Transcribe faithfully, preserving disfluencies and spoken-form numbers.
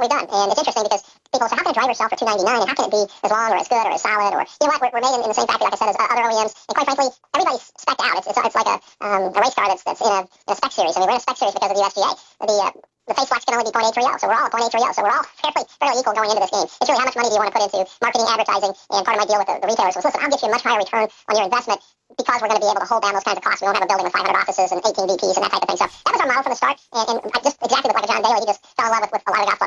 what we've done. And it's interesting because people say, how can a driver sell for two ninety-nine and how can it be as long or as good or as solid or, you know what, we're, we're made in, in the same factory, like I said, as uh, other O E Ms. And quite frankly, everybody's spec'd out. It's, it's, it's like a, um, a race car that's, that's in, a, in a spec series. I mean, we're in a spec series because of the U S G A. The, uh, the face flex can only be point eight three oh, so we're all point eight three oh, so we're all fairly, fairly equal going into this game. It's really how much money do you want to put into marketing, advertising, and part of my deal with the, the retailers was, listen, I'll get you a much higher return on your investment because we're going to be able to hold down those kinds of costs. We won't have a building with five hundred offices and eighteen V Ps and that type of thing. So that was our model from the start, and, and I just exactly like a John Daly, he just fell in love with, with a lot of golf clubs.